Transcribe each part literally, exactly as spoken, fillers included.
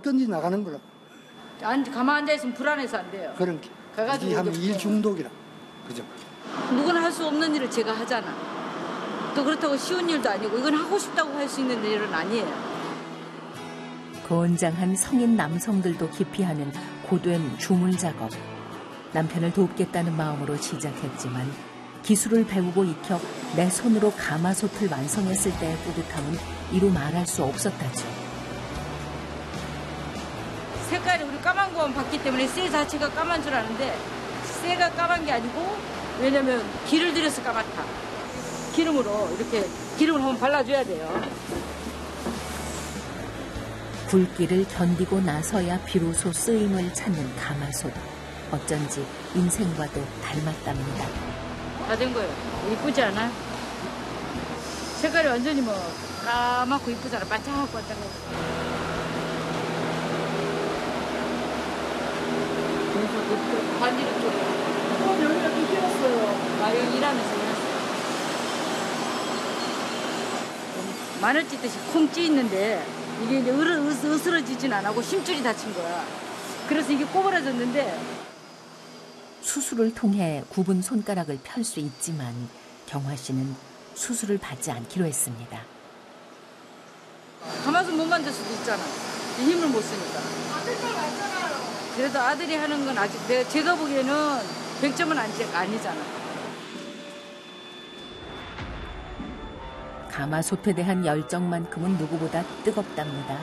없든지 나가는 거라. 안, 가만 앉아있으면 불안해서 안 돼요. 그런 게. 가가지고 이게 하면 일 중독이라. 그죠? 누구나 할 수 없는 일을 제가 하잖아. 또 그렇다고 쉬운 일도 아니고 이건 하고 싶다고 할 수 있는 일은 아니에요. 건장한 성인 남성들도 기피하는 고된 주물 작업. 남편을 돕겠다는 마음으로 시작했지만 기술을 배우고 익혀 내 손으로 가마솥을 완성했을 때의 뿌듯함은 이루 말할 수 없었다죠. 색깔이 우리 까만 거만 봤기 때문에 쇠 자체가 까만 줄 아는데 쇠가 까만 게 아니고 왜냐면 기를 들여서 까맣다. 기름으로 이렇게 기름을 한번 발라줘야 돼요. 굴기를 견디고 나서야 비로소 쓰임을 찾는 가마솥. 어쩐지 인생과도 닮았답니다. 다 된 거예요. 이쁘지 않아요? 색깔이 완전히 뭐 까맣고 이쁘잖아. 반짝반짝하고. 그래서 반지를 좀. 어, 여기가 좀 끼웠어요. 아, 여기 일하면서 일했어요. 마늘 찢듯이 콩 찌있는데 이게 이제 으르, 으스러지진 안 하고 심줄이 다친 거야. 그래서 이게 꼬부라졌는데 수술을 통해 굽은 손가락을 펼 수 있지만 경화 씨는 수술을 받지 않기로 했습니다. 가마솥 못 만들 수도 있잖아. 힘을 못 쓰니까. 아들들 많잖아요. 그래도 아들이 하는 건 아직 내가 제가 보기에는 백 점은 아니잖아. 가마솥에 대한 열정만큼은 누구보다 뜨겁답니다.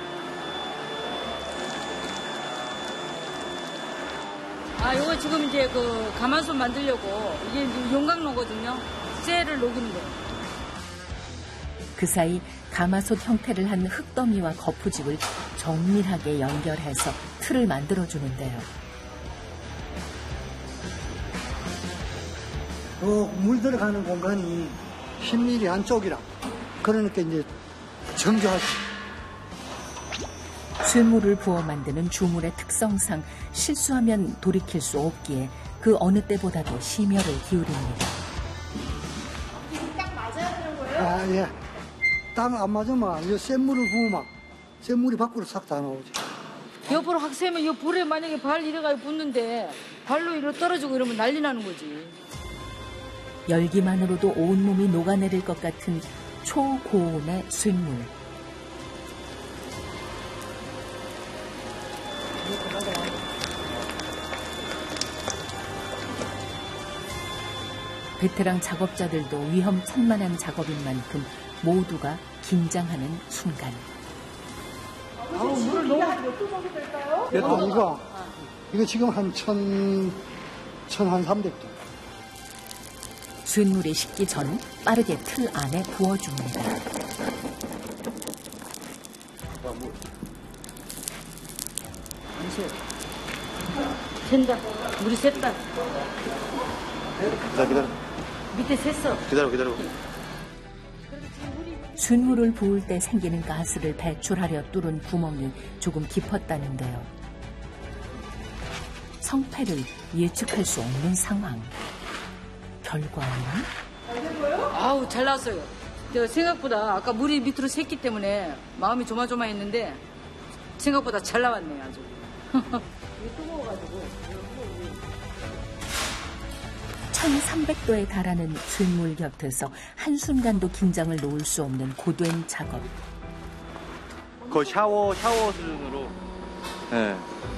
아, 이거 지금 이제 그 가마솥 만들려고 이게 용광로거든요. 쇠를 녹이는 거예요. 그 사이 가마솥 형태를 한 흙더미와 거푸집을 정밀하게 연결해서 틀을 만들어주는데요. 그 물 들어가는 공간이 십 밀리미터 안쪽이라. 그러니까 이제 정교하지. 쇠물을 부어 만드는 주물의 특성상 실수하면 돌이킬 수 없기에 그 어느 때보다도 심혈을 기울입니다. 딱 맞아야 되는 거예요? 아, 예. 딱 안 맞으면 이 쇠물을 부으면 쇠물이 밖으로 싹 다 나오죠. 옆으로 확 세면 이 불에 만약에 발 이래가 붙는데 발로 이렇게 떨어지고 이러면 난리 나는 거지. 열기만으로도 온몸이 녹아내릴 것 같은 초고온의 쇠물. 베테랑 작업자들도 위험천만한 작업인 만큼 모두가 긴장하는 순간. 아우, 물을 너무 몇 도 정도 될까요? 몇 도? 이거, 이거 지금 한 천, 천 한 삼백 도. 쇠물이 식기 전 빠르게 틀 안에 부어줍니다. 샌다. 물이 샜다. 기다려, 기다려. 밑에 샜어. 기다려, 기다려. 쇠물을 부을 때 생기는 가스를 배출하려 뚫은 구멍이 조금 깊었다는데요. 성패를 예측할 수 없는 상황. 결과는? 아우, 잘 나왔어요. 제가 생각보다 아까 물이 밑으로 샜기 때문에 마음이 조마조마했는데 생각보다 잘 나왔네요, 아주. 뜨거워가지고. 천삼백 도에 달하는 쇠물 곁에서 한순간도 긴장을 놓을 수 없는 고된 작업. 거의 샤워, 샤워 수준으로. 네.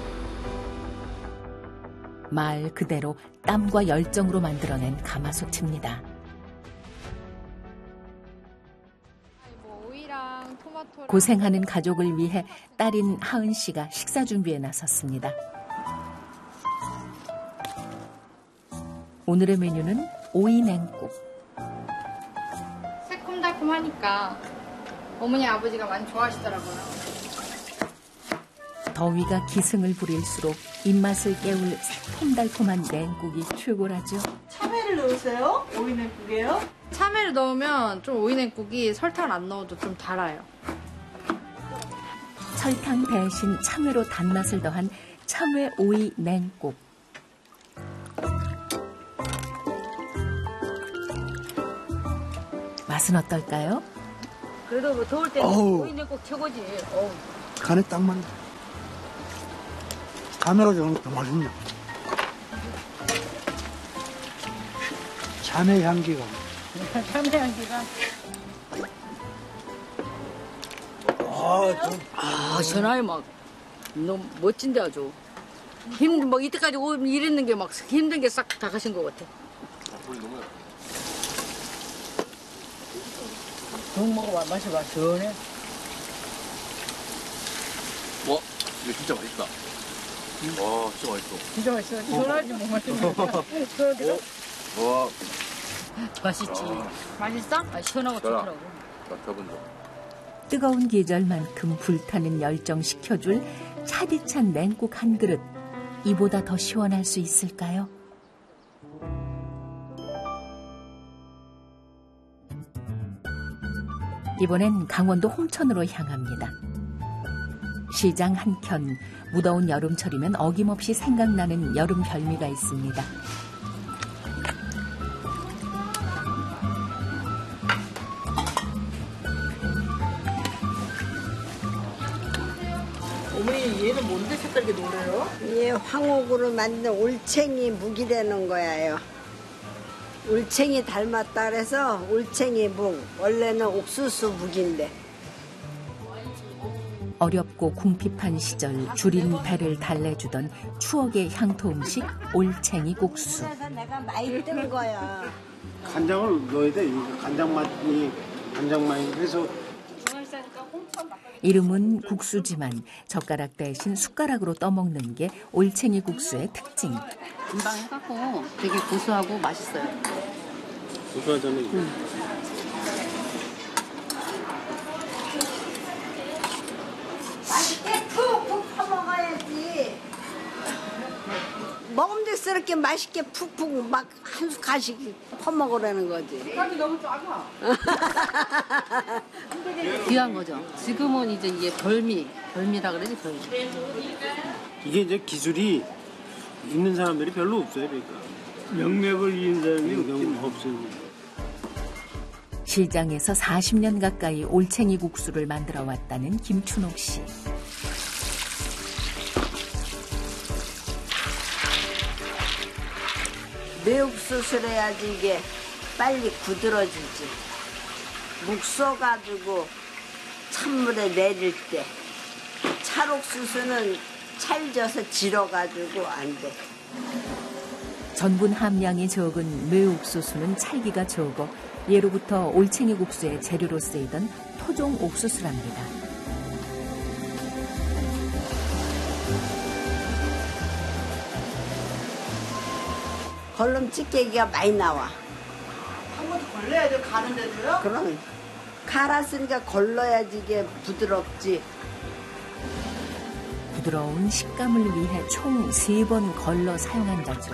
말 그대로 땀과 열정으로 만들어낸 가마솥입니다. 고생하는 가족을 위해 딸인 하은 씨가 식사 준비에 나섰습니다. 오늘의 메뉴는 오이 냉국. 새콤달콤하니까 어머니 아버지가 많이 좋아하시더라고요. 더위가 기승을 부릴수록 입맛을 깨울 새콤달콤한 냉국이 최고라죠. 참외를 넣으세요? 오이 냉국이에요? 참외를 넣으면 좀 오이 냉국이 설탕을 안 넣어도 좀 달아요. 설탕 대신 참외로 단맛을 더한 참외 오이 냉국. 맛은 어떨까요? 그래도 뭐 더울 때는 어우. 오이 냉국 최고지. 어우. 간에 딱 맞네. 참외로 주는 게 더 맛있네. 참외 향기가. 참외 향기가. 아, 좀. 아, 전화에 막 너무 멋진데 아주. 힘, 뭐 이때까지 오- 일했는 게 막 힘든 게 싹 다 가신 것 같아. 너무 먹어봐, 마셔봐, 시원해. 와, 이거 진짜 맛있다. 와, 진짜 맛있어. 진짜 맛있어. 시원하지 뭐 맛있어. 와, 맛있지. 맛있어? 아, 시원하고 좋더라고. 나 저분 줘. 뜨거운 계절만큼 불타는 열정 식혀줄 차디찬 냉국 한 그릇. 이보다 더 시원할 수 있을까요? 이번엔 강원도 홍천으로 향합니다. 시장 한켠, 무더운 여름철이면 어김없이 생각나는 여름 별미가 있습니다. 어머니, 얘는 뭔데 색깔이 노래요? 이 황옥으로 만든 올챙이 묵이라는 거예요. 올챙이 닮았다 그래서 올챙이 묵. 원래는 옥수수 묵인데. 어렵고 궁핍한 시절 줄인 배를 달래주던 추억의 향토 음식 올챙이 국수. 그래서 내가 많이 뜬 거야. 간장을 넣어야 돼. 간장 맛이 간장 맛이 그래서 이름은 국수지만 젓가락 대신 숟가락으로 떠먹는 게 올챙이 국수의 특징. 금방 해갖고 되게 고소하고 맛있어요. 고소하잖아요. 응. 맛있게 푹푹 퍼먹어야지. 먹음직스럽게 맛있게 푹푹 막 한 숟가락씩 퍼먹으라는 거지. 색깔이 너무 작아. 귀한 거죠. 지금은 이제 이게 별미, 별미라 그러지 별미. 이게 이제 기술이 있는 사람들이 별로 없어요. 그러니까 명맥을 이은 사람이 없긴 없어요. 시장에서 사십 년 가까이 올챙이 국수를 만들어 왔다는 김춘옥 씨. 매육수술 해야지 이게 빨리 구들어지지. 묵 써가지고 찬물에 내릴 때 찰옥수수는 찰져서 질어가지고 안 돼. 전분 함량이 적은 매옥수수는 찰기가 적어 예로부터 올챙이 국수의 재료로 쓰이던 토종 옥수수랍니다. 걸름 찌개기가 많이 나와. 한 번도 걸려야 돼, 가는데도요? 그럼 갈았으니까 걸러야지 이게 부드럽지. 부드러운 식감을 위해 총 세 번 걸러 사용한다죠.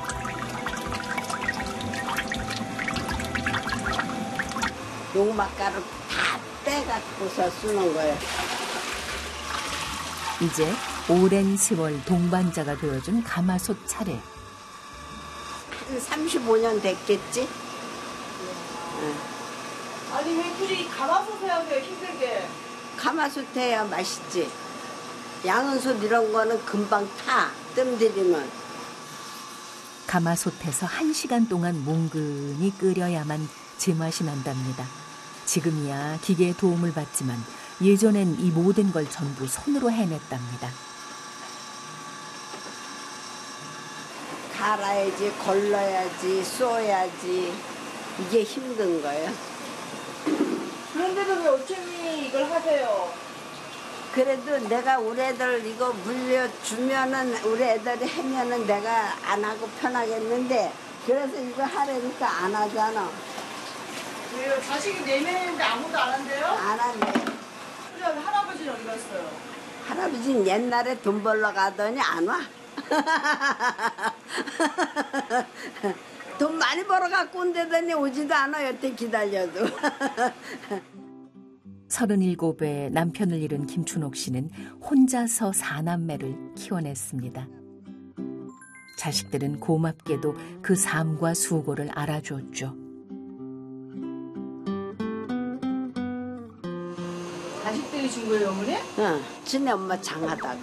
녹막가루 다 빼갖고서 쓰는 거예요. 이제 오랜 세월 동반자가 되어준 가마솥 차례. 한 삼십오 년 됐겠지? 아니, 왜 굳이 가마솥 해야 돼요, 힘들게? 가마솥 해야 맛있지. 양은솥 이런 거는 금방 타, 뜸 들이면. 가마솥에서 한 시간 동안 뭉근히 끓여야만 제맛이 난답니다. 지금이야 기계의 도움을 받지만 예전엔 이 모든 걸 전부 손으로 해냈답니다. 갈아야지, 걸러야지, 쏘야지. 이게 힘든 거예요. 그런데도 왜 어쩌니 이걸 하세요? 그래도 내가 우리 애들 이거 물려주면은 우리 애들이 하면은 내가 안 하고 편하겠는데 그래서 이거 하려니까 안 하잖아. 왜요? 자식이 네 명인데 아무도 안 한대요? 안 한대. 그래, 할아버지는 어디 갔어요? 할아버지는 옛날에 돈 벌러 가더니 안 와. 돈 많이 벌어 갖고 온다더니 오지도 않아. 여태 기다려도. 서른일곱에 남편을 잃은 김춘옥 씨는 혼자서 사남매를 키워냈습니다. 자식들은 고맙게도 그 삶과 수고를 알아줬죠. 자식들이 준 거예요, 어머니? 응, 지네 엄마 장하다고.